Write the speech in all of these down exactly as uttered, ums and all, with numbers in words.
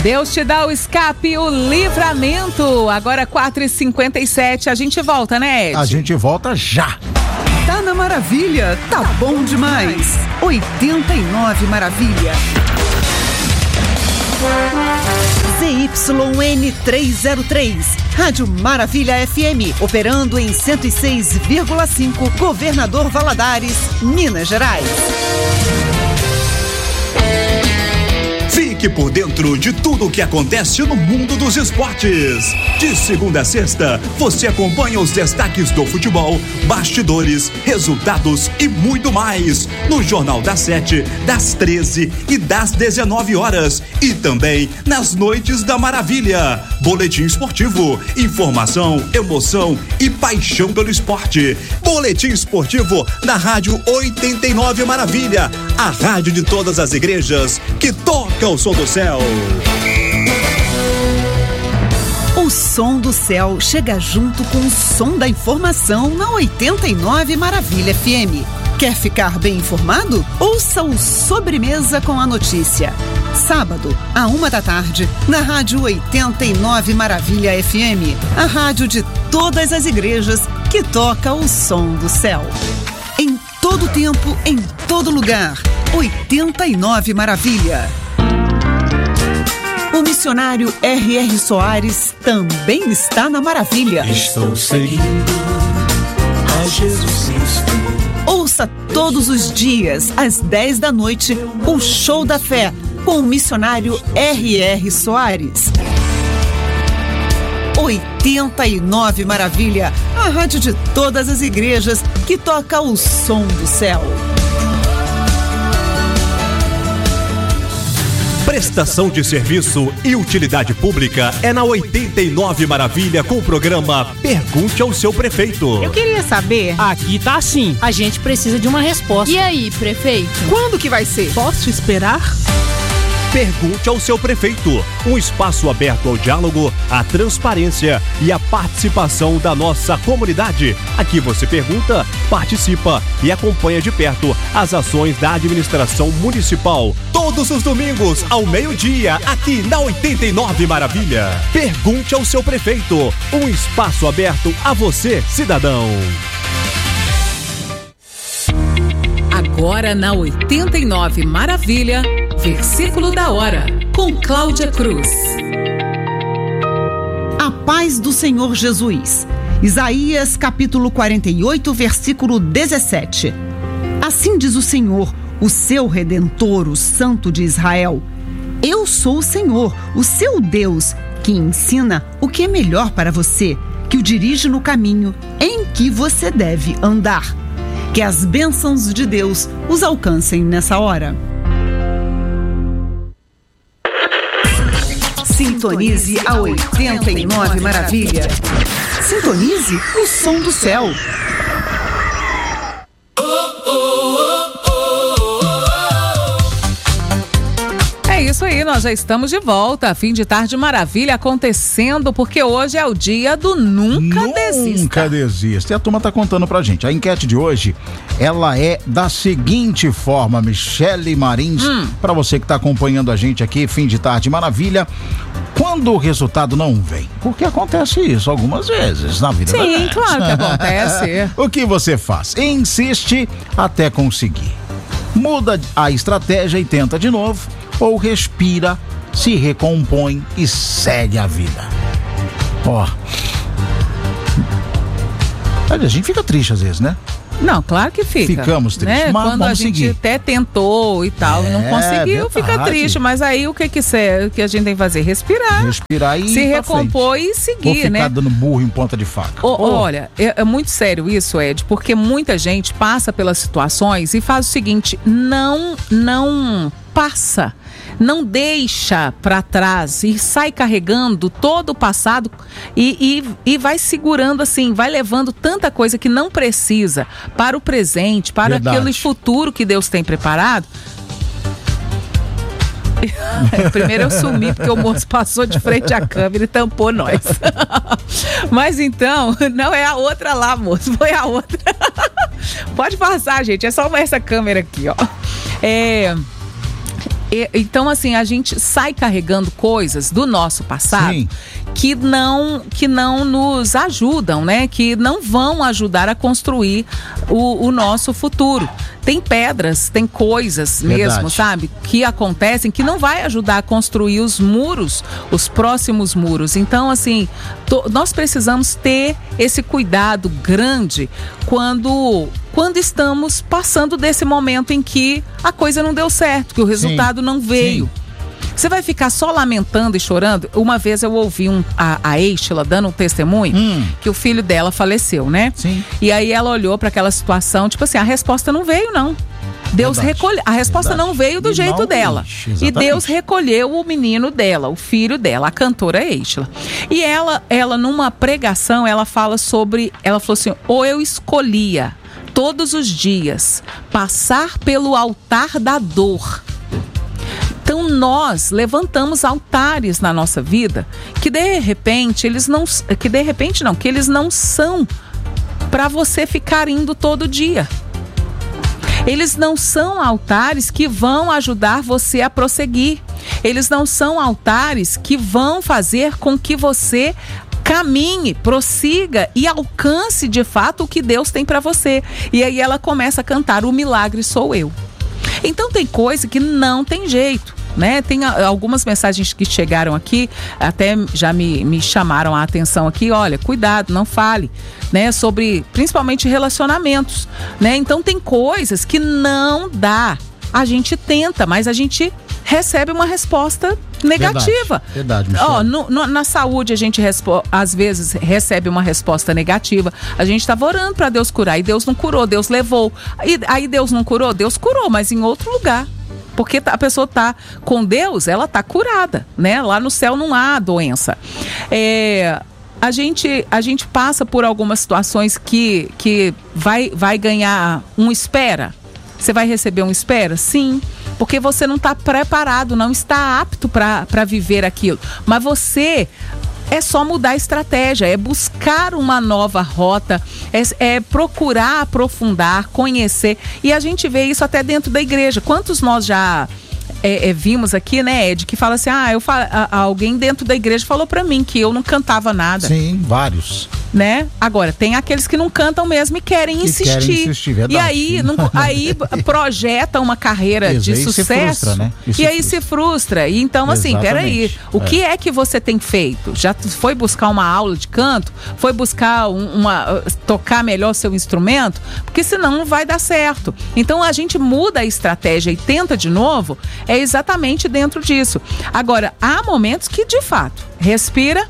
Deus te dá o escape, o livramento. Agora quatro e cinquenta e sete, a gente volta, né, Ed? A gente volta já. Tá na Maravilha, tá bom demais. oitenta e nove Maravilha. Z Y N trezentos e três, Rádio Maravilha F M, operando em cento e seis vírgula cinco, Governador Valadares, Minas Gerais. Fique por dentro de tudo o que acontece no mundo dos esportes. De segunda a sexta, você acompanha os destaques do futebol, bastidores, resultados e muito mais. No Jornal das Sete, das treze e das dezenove horas. E também nas Noites da Maravilha. Boletim esportivo, informação, emoção e paixão pelo esporte. Boletim esportivo na Rádio oitenta e nove Maravilha. A rádio de todas as igrejas que toca o som do céu. O som do céu chega junto com o som da informação na oitenta e nove Maravilha F M. Quer ficar bem informado? Ouça o Sobremesa com a Notícia. Sábado, à uma da tarde, na Rádio oitenta e nove Maravilha F M. A rádio de todas as igrejas que toca o som do céu. Em todo tempo, em todo lugar. oitenta e nove Maravilha. O missionário R R Soares também está na Maravilha. Estou seguindo a Jesus Cristo. Ouça todos os dias, às dez da noite, o Show da Fé, com o missionário R R Soares. oitenta e nove Maravilha, a rádio de todas as igrejas que toca o som do céu. Prestação de serviço e utilidade pública é na oitenta e nove Maravilha com o programa Pergunte ao Seu Prefeito. Eu queria saber. Aqui tá assim, a gente precisa de uma resposta. E aí, prefeito? Quando que vai ser? Posso esperar? Pergunte ao seu prefeito, um espaço aberto ao diálogo, à transparência e à participação da nossa comunidade. Aqui você pergunta, participa e acompanha de perto as ações da administração municipal. Todos os domingos, ao meio-dia, aqui na oitenta e nove Maravilha. Pergunte ao seu prefeito, um espaço aberto a você, cidadão. Agora na oitenta e nove Maravilha, versículo da hora, com Cláudia Cruz. A paz do Senhor Jesus. Isaías capítulo quarenta e oito, versículo dezessete. Assim diz o Senhor, o seu Redentor, o Santo de Israel. Eu sou o Senhor, o seu Deus, que ensina o que é melhor para você, que o dirige no caminho em que você deve andar. Que as bênçãos de Deus os alcancem nessa hora. Sintonize a oitenta e nove Maravilha. Sintonize o som do céu. É isso aí, nós já estamos de volta. Fim de tarde maravilha acontecendo, porque hoje é o dia do Nunca, Nunca Desista. Nunca Desista. E a turma tá contando pra gente. A enquete de hoje, ela é da seguinte forma, Michele Marins, hum. para você que tá acompanhando a gente aqui, Fim de Tarde Maravilha. Quando o resultado não vem, porque acontece isso algumas vezes na vida. Sim, da claro que acontece. O que você faz? Insiste até conseguir. Muda a estratégia e tenta de novo, ou respira, se recompõe e segue a vida. Ó. A gente fica triste às vezes, né? Não, claro que fica. Ficamos tristes, né? mas Quando a gente seguir. até tentou e tal, é, não conseguiu, verdade. Fica triste. Mas aí o que que, cê, que a gente tem que fazer? Respirar. Respirar e se ir recompor e seguir, Ou ficar né? dando burro em ponta de faca. O, oh. Olha, é, é muito sério isso, Ed, porque muita gente passa pelas situações e faz o seguinte, não, não passa. Não deixa para trás e sai carregando todo o passado e, e, e vai segurando assim, vai levando tanta coisa que não precisa para o presente, para Verdade. aquele futuro que Deus tem preparado. Primeiro eu sumi porque o moço passou de frente à câmera e tampou nós. Mas então, não é a outra lá, moço, foi a outra. Pode passar, gente, é só essa câmera aqui, ó. É... E, então, assim, a gente sai carregando coisas do nosso passado Sim. que não, que não nos ajudam, né? Que não vão ajudar a construir o, o nosso futuro. Tem pedras, tem coisas Verdade. mesmo, sabe? Que acontecem que não vai ajudar a construir os muros, os próximos muros. Então, assim, to, nós precisamos ter esse cuidado grande quando... quando estamos passando desse momento em que a coisa não deu certo, que o resultado Sim. não veio. Sim. Você vai ficar só lamentando e chorando? Uma vez eu ouvi um, a, a Estela dando um testemunho hum. que o filho dela faleceu, né? Sim. E aí ela olhou para aquela situação, tipo assim, a resposta não veio, não. Deus recolheu, a resposta Verdade. não veio do e jeito dela. Ixi, e Deus recolheu o menino dela, o filho dela, a cantora Estela. E ela, ela numa pregação, ela fala sobre, ela falou assim, ou eu escolhia todos os dias passar pelo altar da dor. Então nós levantamos altares na nossa vida que de repente eles não, que de repente não, que eles não são para você ficar indo todo dia. Eles não são altares que vão ajudar você a prosseguir. Eles não são altares que vão fazer com que você caminhe, prossiga e alcance de fato o que Deus tem para você. E aí ela começa a cantar, o milagre sou eu. Então tem coisa que não tem jeito, né? Tem algumas mensagens que chegaram aqui, até já me, me chamaram a atenção aqui, olha, cuidado, não fale, né? Sobre, principalmente relacionamentos, né? Então tem coisas que não dá. A gente tenta, mas a gente recebe uma resposta negativa. Verdade, verdade Ó, no, no, na saúde a gente respo- às vezes recebe uma resposta negativa. A gente estava orando para Deus curar e Deus não curou, Deus levou. E, aí Deus não curou, Deus curou, mas em outro lugar. Porque a pessoa está com Deus, ela está curada, né? Lá no céu não há doença. É, a, gente, a gente passa por algumas situações que, que vai, vai ganhar um espera. Você vai receber um espera? Sim. Porque você não está preparado, não está apto para viver aquilo. Mas você é só mudar a estratégia, é buscar uma nova rota, é, é procurar aprofundar, conhecer. E a gente vê isso até dentro da igreja. Quantos nós já é, é, vimos aqui, né, Ed, que fala assim, ah, eu falo, a, alguém dentro da igreja falou para mim que eu não cantava nada. Sim, vários. Né? Agora, tem aqueles que não cantam mesmo e querem que insistir. Querem insistir, verdade. E aí, não, aí projeta uma carreira Isso, de aí sucesso. Se frustra, né? E, e aí frustra. se frustra. E então, assim, Exatamente. peraí, o é. que é que você tem feito? Já foi buscar uma aula de canto? Foi buscar um, uma, tocar melhor seu instrumento? Porque senão não vai dar certo. Então a gente muda a estratégia e tenta de novo, é exatamente dentro disso. Agora, há momentos que, de fato, respira,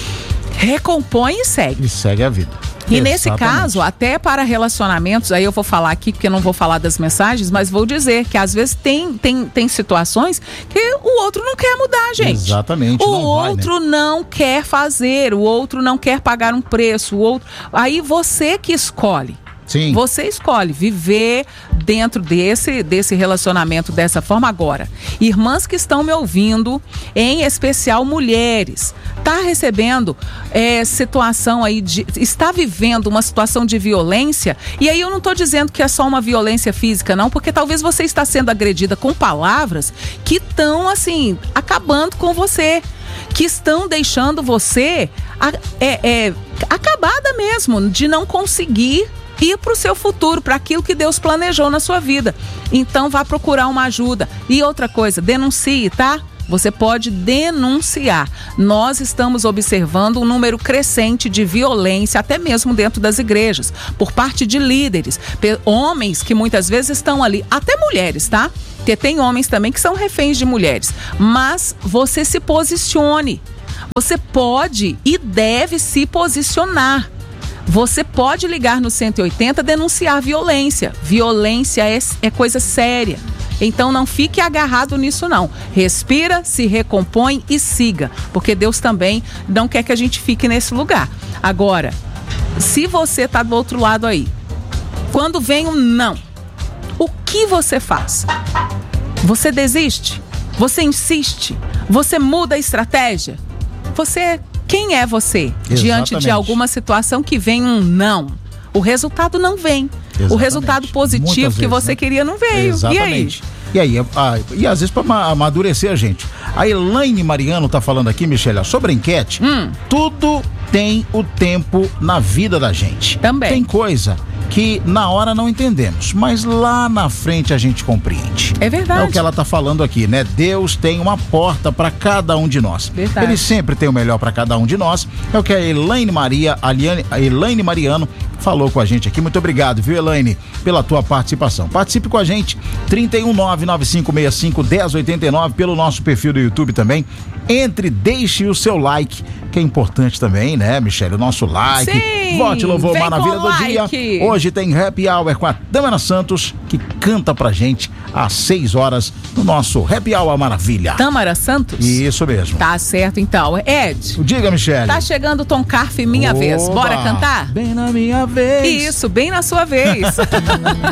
recompõe e segue. E segue a vida. E Exatamente. nesse caso, até para relacionamentos, aí eu vou falar aqui, porque eu não vou falar das mensagens, mas vou dizer que às vezes tem, tem, tem situações que o outro não quer mudar, gente. Exatamente. O não outro vai, né? não quer fazer, o outro não quer pagar um preço, o outro... Aí você que escolhe. Sim. Você escolhe viver dentro desse, desse relacionamento dessa forma. Agora, irmãs que estão me ouvindo, em especial mulheres, está recebendo é, situação aí de, está vivendo uma situação de violência, e aí eu não estou dizendo que é só uma violência física, não, porque talvez você está sendo agredida com palavras que estão assim, acabando com você, que estão deixando você é, é, acabada mesmo, de não conseguir ir para o seu futuro, para aquilo que Deus planejou na sua vida. Então vá procurar uma ajuda. E outra coisa, denuncie, tá? Você pode denunciar. Nós estamos observando um número crescente de violência, até mesmo dentro das igrejas, por parte de líderes, homens que muitas vezes estão ali, até mulheres, tá? Porque tem homens também que são reféns de mulheres. Mas você se posicione. Você pode e deve se posicionar. Você pode ligar no cento e oitenta, denunciar violência. Violência é, é coisa séria. Então não fique agarrado nisso não. Respira, se recompõe e siga. Porque Deus também não quer que a gente fique nesse lugar. Agora, se você está do outro lado aí, quando vem um não, o que você faz? Você desiste? Você insiste? Você muda a estratégia? Você... Quem é você? Exatamente. Diante de alguma situação que vem um não? O resultado não vem. Exatamente. O resultado positivo Muitas que vezes, você né? queria não veio. Exatamente. E aí? E aí, a, e às vezes para amadurecer a gente. A Elaine Mariano tá falando aqui, Michele, sobre a enquete. Hum. Tudo tem o tempo na vida da gente. Também. Tem coisa que na hora não entendemos, mas lá na frente a gente compreende. É verdade. É o que ela tá falando aqui, né? Deus tem uma porta para cada um de nós. Verdade. Ele sempre tem o melhor para cada um de nós. É o que a Elaine Maria, a Liane, a Elaine Mariano falou com a gente aqui. Muito obrigado, viu, Elaine, pela tua participação. Participe com a gente, trinta e um, nove nove cinco seis cinco, um zero oito nove, pelo nosso perfil do YouTube também. Entre, deixe o seu like, que é importante também, né, Michele? O nosso like. Sim, vote, louvor, vem maravilha com do like. dia. Hoje tem Happy Hour com a Tâmara Santos, que canta pra gente às seis horas no nosso Happy Hour Maravilha. Tâmara Santos? Isso mesmo. Tá certo, então. Ed. Diga, Michele. Tá chegando o Tom Carf, minha Oba, vez. Bora cantar? Bem na minha vez. Isso, bem na sua vez.